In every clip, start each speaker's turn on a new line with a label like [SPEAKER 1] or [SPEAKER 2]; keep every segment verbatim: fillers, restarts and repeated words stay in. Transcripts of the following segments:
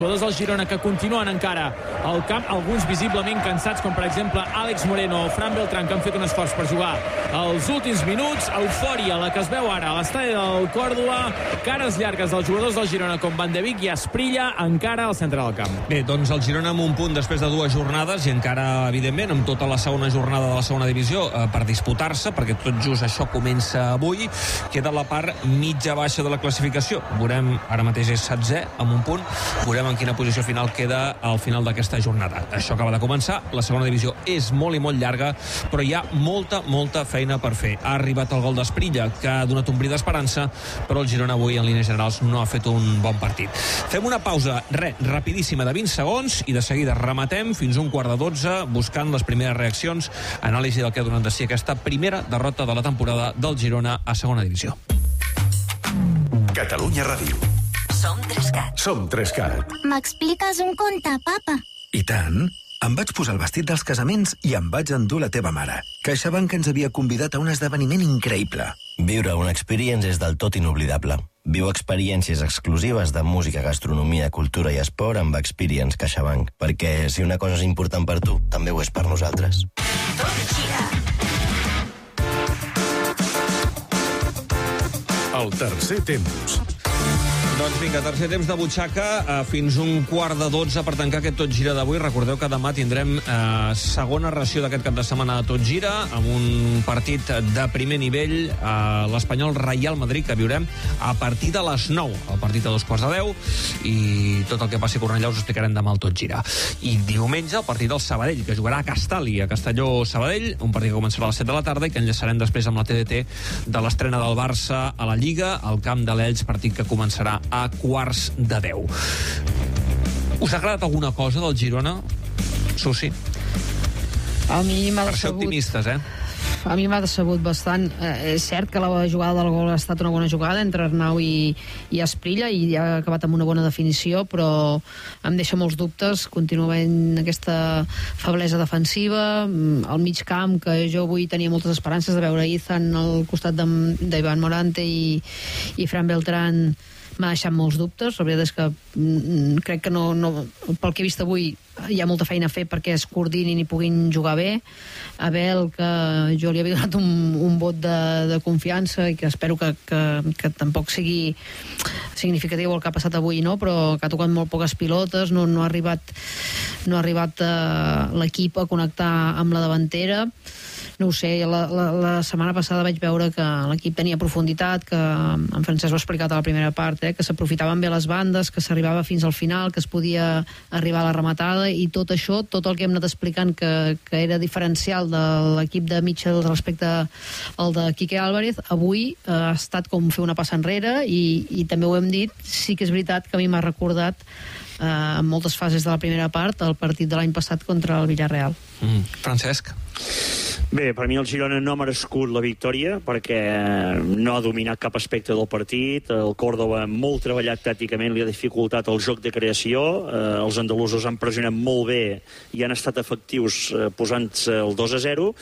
[SPEAKER 1] jugadors del Girona que continuen encara al camp, alguns visiblement cansats, com per exemple Àlex Moreno o Fran Beltrán, que han fet un esforç per jugar els últims minuts. Eufòria, la que es veu ara a l'estadi del Còrdova, cares llargues dels jugadors del Girona com Van de Beek i Asprilla encara al centre del camp.
[SPEAKER 2] Bé, doncs el Girona amb un punt després de dues jornades i encara, evidentment, amb tota la segona jornada de la segona divisió eh, per disputar-se, perquè tot just això comença avui. Queda la part mitja baixa de la classificació. Veurem, ara mateix és setzè amb un punt, veurem en quina posició final queda al final d'aquesta jornada. Això acaba de començar, la segona divisió és molt i molt llarga, però hi ha molta, molta feina per fer. Ha arribat el gol d'Asprilla, que ha donat un bri d'esperança, però el Girona avui, en línies generals, no ha fet un bon partit. Fem una pausa, re, rapidíssima, de vint segons, i de seguida rematem fins un quart de dotze, buscant les primeres reaccions, anàlisi del que ha donat de si aquesta primera derrota de la temporada del Girona a segona divisió.
[SPEAKER 3] Catalunya Ràdio.
[SPEAKER 4] Som Trescat.
[SPEAKER 3] Som Trescat.
[SPEAKER 5] M'expliques un conte, papa?
[SPEAKER 3] I tant. Em vaig posar el vestit dels casaments i em vaig endur la teva mare. CaixaBank ens havia convidat a un esdeveniment increïble.
[SPEAKER 6] Viure una experience és del tot inoblidable. Viu experiències exclusives de música, gastronomia, cultura i esport amb Experience CaixaBank. Perquè si una cosa és important per tu, també ho és per nosaltres.
[SPEAKER 4] Tot gira.
[SPEAKER 3] El tercer temps.
[SPEAKER 2] Doncs vinga, tercer temps de butxaca, eh, fins un quart de dotze per tancar aquest Tot Gira d'avui. Recordeu que demà tindrem eh, segona ració d'aquest cap de setmana de Tot Gira, amb un partit de primer nivell, eh, l'Espanyol Reial Madrid, que viurem a partir de les nou, el partit a dos quarts de deu, i tot el que passi a Cornellà us explicarem demà al Tot Gira. I diumenge el partit del Sabadell, que jugarà a Castali, a Castelló-Sabadell, un partit que començarà a les set de la tarda i que enllaçarem després amb la T D T de l'estrena del Barça a la Lliga, al camp de l'Elx, partit que començarà a quarts de deu. Us ha agradat alguna cosa del Girona, Susi?
[SPEAKER 7] A mi m'ha
[SPEAKER 2] Per ser
[SPEAKER 7] decebut.
[SPEAKER 2] optimistes, eh?
[SPEAKER 7] A mi m'ha decebut bastant. Eh, és cert que la jugada del gol ha estat una bona jugada entre Arnau i, i Asprilla i ha acabat amb una bona definició, però em deixa molts dubtes. Continua havent aquesta feblesa defensiva, al mig camp, que jo avui tenia moltes esperances de veure Izan al costat d'Ivan Morante i, i Fran Beltrán. M'ha deixat molts dubtes. La veritat és que mm, crec que no, no, pel que he vist avui hi ha molta feina a fer perquè es coordinin i puguin jugar bé. Abel, que jo li havia donat un, un vot de, de confiança i que espero que, que, que tampoc sigui significatiu el que ha passat avui, no? Però que ha tocat molt poques pilotes, no, no ha arribat, no ha arribat eh, l'equip a connectar amb la davantera. No ho sé, la, la, la setmana passada vaig veure que l'equip tenia profunditat, que en Francesc ho ha explicat a la primera part, eh, que s'aprofitaven bé les bandes, que s'arribava fins al final, que es podia arribar a la rematada, i tot això, tot el que hem anat explicant que, que era diferencial de l'equip de Mitchell respecte al de Quique Álvarez, avui eh, ha estat com fer una passa enrere, i, i també ho hem dit, sí que és veritat que a mi m'ha recordat eh, en moltes fases de la primera part el partit de l'any passat contra el Villarreal.
[SPEAKER 2] Mm. Francesc?
[SPEAKER 8] Bé, per mi el Girona no ha merescut la victòria perquè no ha dominat cap aspecte del partit. El Còrdova, molt treballat tàcticament, li ha dificultat el joc de creació. Eh, els andalusos han pressionat molt bé i han estat efectius eh, posant-se el dos a zero,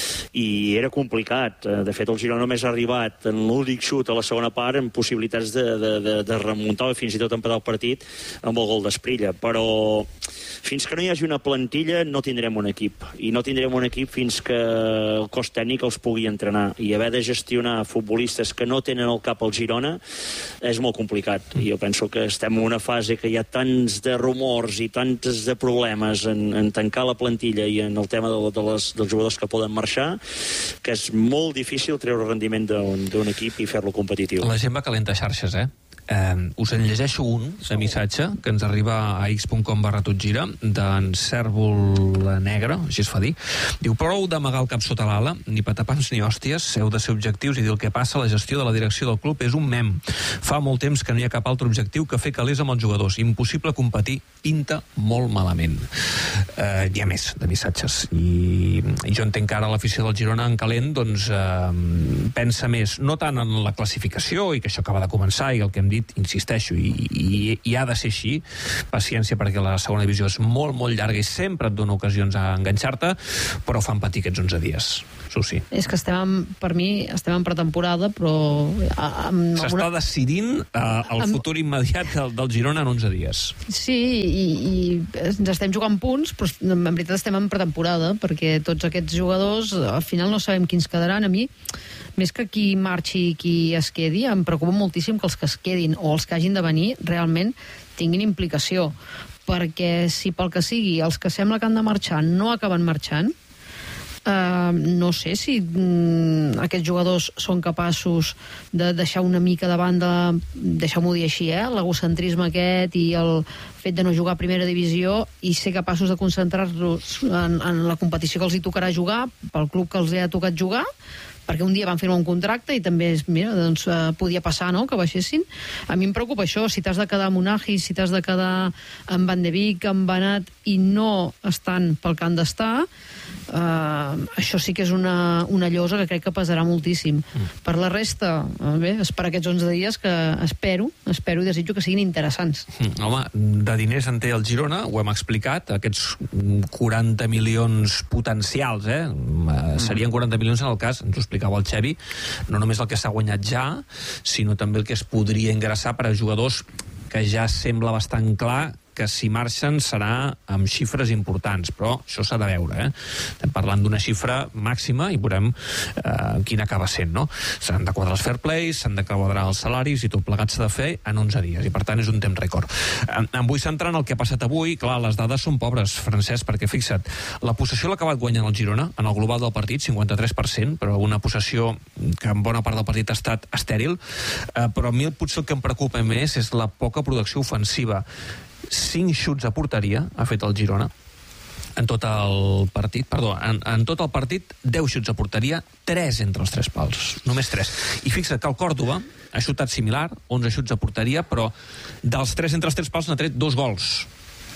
[SPEAKER 8] i era complicat. Eh, de fet, el Girona només ha arribat en l'únic xut a la segona part amb possibilitats de, de, de, de remuntar o fins i tot empatar el partit amb el gol d'Asprilla. Però fins que no hi hagi una plantilla no tindrem un equip, i no tindrem un equip fins que el cos tècnic els pugui entrenar, i haver de gestionar futbolistes que no tenen al cap el Girona és molt complicat. I jo penso que estem en una fase que hi ha tants de rumors i tants de problemes en, en tancar la plantilla i en el tema de, de les, dels jugadors que poden marxar, que és molt difícil treure rendiment d'un equip i fer-lo competitiu.
[SPEAKER 2] La gent va calenta xarxes, eh? Eh, us en llegeixo un de missatge que ens arriba a x punt com barra totgira d'en Cèrvol Negre, així es fa dir. Diu: prou d'amagar el cap sota l'ala, ni patapams ni hòsties, heu de ser objectius i dir el que passa. La gestió de la direcció del club és un mem. Fa molt temps que no hi ha cap altre objectiu que fer calés amb els jugadors. Impossible competir, pinta molt malament. Eh, hi ha més de missatges, i, i jo entenc que ara l'afició del Girona en calent doncs eh, pensa més, no tant en la classificació i que això acaba de començar i el que hem dit, insisteixo, i, i, i ha de ser així, paciència perquè la segona divisió és molt, molt llarga i sempre et dona ocasions a enganxar-te, però fan patir aquests onze dies, això sí.
[SPEAKER 7] És que estem, en, per mi, estem en pretemporada, però...
[SPEAKER 2] S'està alguna... decidint uh, el amb... futur immediat del, del Girona en onze dies.
[SPEAKER 7] Sí, i, i ens estem jugant punts, però en veritat estem en pretemporada, perquè tots aquests jugadors, al final no sabem quins quedaran. A mi, més que qui marxi i qui es quedi, em preocupa moltíssim que els que es quedin o els que hagin de venir realment tinguin implicació, perquè si pel que sigui els que sembla que han de marxar no acaben marxant, Uh, no sé si mm, aquests jugadors són capaços de deixar una mica de banda, deixeu-m'ho dir així, eh, l'egocentrisme aquest i el fet de no jugar a primera divisió i ser capaços de concentrar-los en, en la competició que els hi tocarà jugar pel club que els ha tocat jugar, perquè un dia van firmar un contracte i també, mira, doncs eh, podia passar, no?, que baixessin. A mi em preocupa això, si t'has de quedar amb Unagi, si t'has de quedar amb Van de Beek, amb Banat, i no estan pel que han d'estar, eh, això sí que és una, una llosa que crec que pesarà moltíssim. Mm. Per la resta, eh, bé, és per aquests onze dies que espero, espero i desitjo que siguin interessants.
[SPEAKER 2] Mm, home, de diners en té el Girona, ho hem explicat, aquests quaranta milions potencials, eh? Mm. Serien quaranta milions en el cas, ens ho explicava el Xevi, no només el que s'ha guanyat ja, sinó també el que es podria ingressar per a jugadors que ja sembla bastant clar que si marxen serà amb xifres importants, però això s'ha de veure, eh? Estem parlant d'una xifra màxima i veurem eh, quina acaba sent, no? S'han de quadrar els fair plays, s'han de quadrar els salaris i tot plegat s'ha de fer en onze dies, i per tant és un temps rècord. Em, em vull centrar en el que ha passat avui. Clar, les dades són pobres, Francesc, perquè fixa't, la possessió l'ha acabat guanyant el Girona, en el global del partit, cinquanta-tres per cent, però una possessió que en bona part del partit ha estat estèril, eh, però a mi potser el que em preocupa més és la poca producció ofensiva. cinc xuts a porteria ha fet el Girona en tot el partit, perdó, en, en tot el partit deu xuts a porteria, tres entre els tres pals, només tres. I fixa't que el Còrdova ha xutat similar, onze xuts a porteria, però dels tres entre els tres pals n'ha tret dos gols.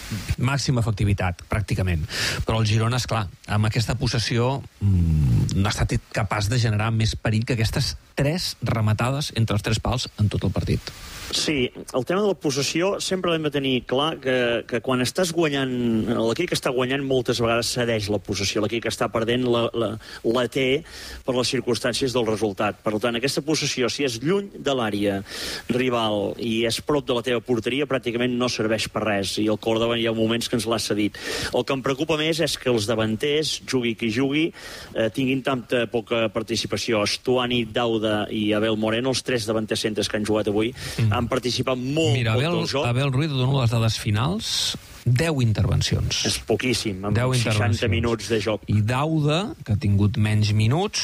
[SPEAKER 2] Màxima efectivitat, pràcticament. Però el Girona, esclar, amb aquesta possessió mmm, no ha estat capaç de generar més perill que aquestes tres rematades entre els tres pals en tot el partit.
[SPEAKER 8] Sí, el tema de la possessió sempre hem de tenir clar que, que quan estàs guanyant, l'equip que està guanyant moltes vegades cedeix la possessió, l'equip que està perdent la, la, la té per les circumstàncies del resultat. Per tant, aquesta possessió, si és lluny de l'àrea rival i és prop de la teva porteria, pràcticament no serveix per res, i el Còrdova hi ha moments que ens l'ha cedit. El que em preocupa més és que els davanters, jugui qui jugui, eh, tinguin tanta poca participació. Estuani, Dauda i Abel Moreno, els tres davanters centres que han jugat avui, mm. han participat molt
[SPEAKER 2] Mira,
[SPEAKER 8] poc
[SPEAKER 2] Abel,
[SPEAKER 8] del joc.
[SPEAKER 2] Abel Ruiz, dono les dades finals, deu intervencions.
[SPEAKER 8] És poquíssim, amb seixanta minuts de joc.
[SPEAKER 2] I Dauda, que ha tingut menys minuts,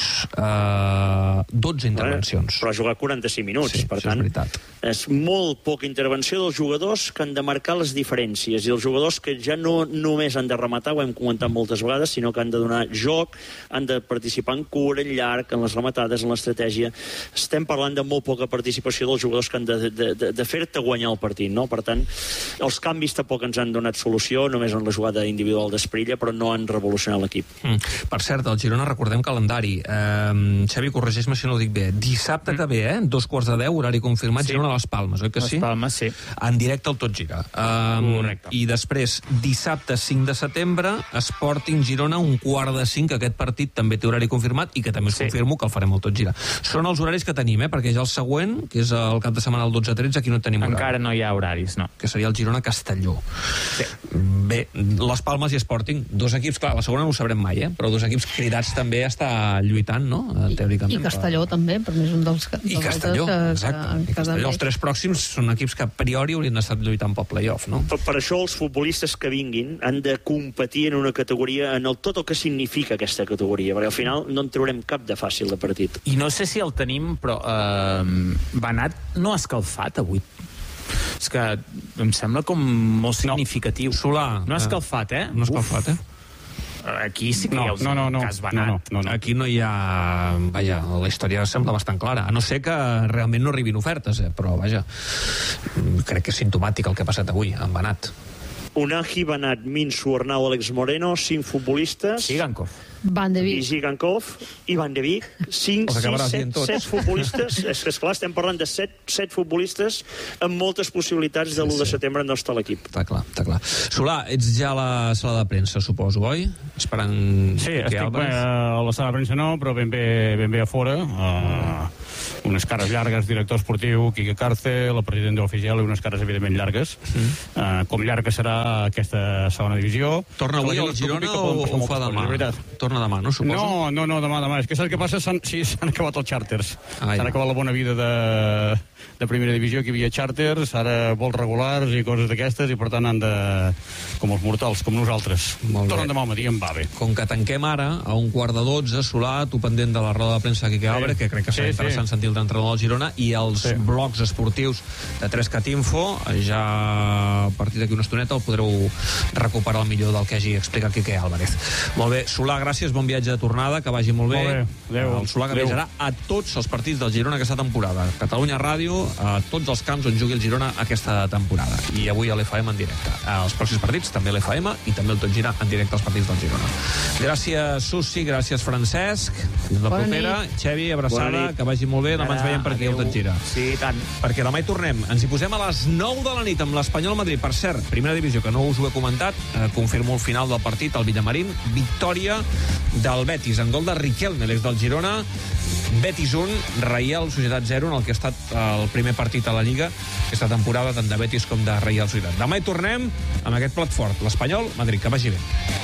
[SPEAKER 2] eh, dotze intervencions.
[SPEAKER 8] Però ha jugat quaranta-cinc minuts,
[SPEAKER 2] sí,
[SPEAKER 8] per tant, és, és molt poca intervenció dels jugadors que han de marcar les diferències, i els jugadors que ja no només han de rematar, ho hem comentat moltes vegades, sinó que han de donar joc, han de participar en cura, en llarg, en les rematades, en l'estratègia. Estem parlant de molt poca participació dels jugadors que han de, de, de, de fer-te guanyar el partit, no? Per tant, els canvis tampoc ens han donat solució, només en la jugada individual d'Esprilla, però no han revolucionat l'equip.
[SPEAKER 2] Mm. Per cert, el Girona, recordem calendari. Eh, Xavi, corregeix-me si no ho dic bé. Dissabte mm. que ve, eh? Dos quarts de deu, horari confirmat, sí. Girona a les Palmes, oi que sí?
[SPEAKER 9] Les Palmes, sí.
[SPEAKER 2] En directe al Tot Gira. Eh,
[SPEAKER 9] Correcte.
[SPEAKER 2] I després, dissabte cinc de setembre, Sporting Girona, un quart de cinc, aquest partit també té horari confirmat i que també us sí. confirmo que el farem al Tot Gira. Són els horaris que tenim, eh? Perquè ja el següent, que és el cap de setmana el dotze tretze, aquí no tenim horari.
[SPEAKER 9] Encara no hi ha horaris, no.
[SPEAKER 2] Que seria el Girona-Castelló.
[SPEAKER 9] Sí.
[SPEAKER 2] Bé, les Palmes i Sporting, dos equips, clar, la segona no ho sabrem mai, eh? Però dos equips cridats també a estar lluitant, no? Teòricament.
[SPEAKER 7] I Castelló per... també, per més un dels, dels
[SPEAKER 2] I Castelló,
[SPEAKER 7] que,
[SPEAKER 2] exacte.
[SPEAKER 7] Que,
[SPEAKER 2] I Castelló, els tres pròxims són equips que a priori haurien estat lluitant pel play-off, no?
[SPEAKER 8] Per, per això els futbolistes que vinguin han de competir en una categoria, en el, tot el que significa aquesta categoria, perquè al final no en traurem cap de fàcil de partit.
[SPEAKER 9] I no sé si el tenim, però eh, Banat no ha escalfat avui. És que em sembla com molt significatiu.
[SPEAKER 2] No. Solà.
[SPEAKER 9] No ha escalfat, eh?
[SPEAKER 2] No ha escalfat, eh?
[SPEAKER 9] Aquí sí que
[SPEAKER 2] no,
[SPEAKER 9] hi ha
[SPEAKER 2] no, no, no,
[SPEAKER 9] cas Banat.
[SPEAKER 2] No, no, no, no. Aquí no hi ha... Vaja, la història sembla bastant clara. A no ser que realment no arribin ofertes, eh? Però, vaja, crec que és simptomàtic el que ha passat avui amb Banat.
[SPEAKER 8] Unai, Benat, Minsu, Arnau, Àlex Moreno, cinc futbolistes.
[SPEAKER 9] Sigankov.
[SPEAKER 7] Van de
[SPEAKER 8] I
[SPEAKER 7] Beek.
[SPEAKER 8] Zigankov, i Van de Beek, cinc,
[SPEAKER 2] Els
[SPEAKER 8] sis,
[SPEAKER 2] acabaràs
[SPEAKER 8] set,
[SPEAKER 2] dient tots.
[SPEAKER 8] set futbolistes. És que, esclar, estem parlant de set, set futbolistes amb moltes possibilitats de l'u de setembre no estar a l'equip.
[SPEAKER 2] Està clar, està clar. Solà, ets ja a la sala de premsa, suposo, oi? Esperant
[SPEAKER 10] Sí,
[SPEAKER 2] Quique
[SPEAKER 10] estic
[SPEAKER 2] Álvarez.
[SPEAKER 10] bé, a la sala de premsa no, però ben bé, ben bé a fora. Uh, unes cares llargues, director esportiu, Quique Carce, la presidenta oficial, i unes cares, evidentment, llargues. Mm. Uh, com llarga serà aquesta segona divisió.
[SPEAKER 2] Torna avui al Girona o ho fa demà? Torna demà, no, suposo?
[SPEAKER 10] No, no, no, demà, demà. És que saps què passa? S'han, sí, s'han acabat els xàrters.
[SPEAKER 2] Ai.
[SPEAKER 10] S'han acabat la bona vida de, de primera divisió, que hi havia xàrters, ara vols regulars i coses d'aquestes, i per tant han de... com els mortals, com nosaltres. Tornen demà al matí, em va bé.
[SPEAKER 2] Com que tanquem ara, a un quart de dotze, Solà, tu pendent de la roda de premsa de Quique Álvarez, que crec que serà
[SPEAKER 10] Sí,
[SPEAKER 2] interessant
[SPEAKER 10] sí.
[SPEAKER 2] sentir el d'entrenador del Girona, i els
[SPEAKER 10] Sí.
[SPEAKER 2] blocs esportius de tres cat Info, ja a partir d'aquí una estoneta el podreu recuperar el millor del que hagi explicat Quique Álvarez. Molt bé, Solà, gràcies, bon viatge de tornada, que vagi molt bé.
[SPEAKER 10] Molt bé, adéu.
[SPEAKER 2] El Solà que
[SPEAKER 10] Adéu.
[SPEAKER 2] viatjarà a tots els partits del Girona aquesta temporada. Catalunya Ràdio, a tots els camps on jugui el Girona aquesta temporada. I avui a l'F M en directe. Els pròxims partits també a l'F M i també el Tot Gira en directe als partits del Girona. Gràcies, Susi, gràcies, Francesc. Fins la
[SPEAKER 7] Bona
[SPEAKER 2] propera.
[SPEAKER 7] nit.
[SPEAKER 2] Xevi, abraçada,
[SPEAKER 8] Bona nit.
[SPEAKER 2] que vagi molt bé. Demà ens veiem per aquí al Tot Gira.
[SPEAKER 9] Sí, i tant.
[SPEAKER 2] Perquè demà hi tornem. Ens hi posem a les nou de la nit amb l'Espanyol Madrid. Per cert, primera divisió, que no us ho he comentat, eh, confirmo el final del partit al Villamarín. Victòria del Betis en gol de Riquelme, l'ex del Girona. Betis un, Reial Societat zero, en el que ha estat el primer partit a la Lliga aquesta temporada, tant de Betis com de Reial Societat. Demà hi tornem amb aquest plat fort, l'Espanyol Madrid. Que vagi bé.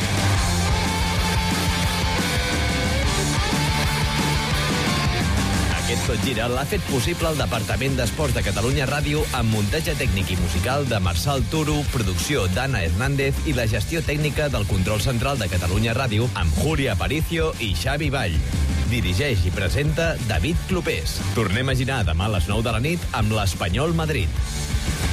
[SPEAKER 11] Aquest Tot Gira l'ha fet possible el Departament d'Esports de Catalunya Ràdio amb muntatge tècnic i musical de Marçal Turo, producció d'Anna Hernández i la gestió tècnica del control central de Catalunya Ràdio amb Júlia Aparicio i Xavi Vall. Dirigeix i presenta David Clopés. Tornem a girar demà a les nou de la nit amb l'Espanyol Madrid.